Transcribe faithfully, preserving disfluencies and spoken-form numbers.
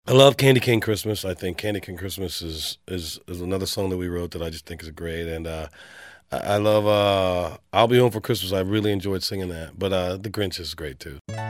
I love Candy Cane Christmas. I think Candy Cane Christmas is is is another song that we wrote that I just think is great, and uh, I, I love uh, I'll Be Home for Christmas. I really enjoyed singing that, but uh, The Grinch is great too.